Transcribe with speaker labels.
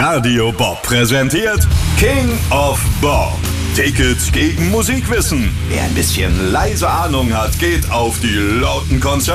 Speaker 1: Radio Bob präsentiert King of Bob. Tickets gegen Musikwissen. Wer ein bisschen leise Ahnung hat, geht auf die lauten Konzerte.